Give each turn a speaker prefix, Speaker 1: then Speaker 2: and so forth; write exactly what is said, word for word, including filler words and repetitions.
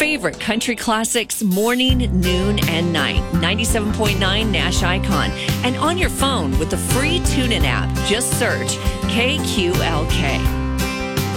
Speaker 1: favorite country classics morning, noon, and night. ninety-seven point nine Nash Icon. And on your phone with the free TuneIn app, just search K Q L K.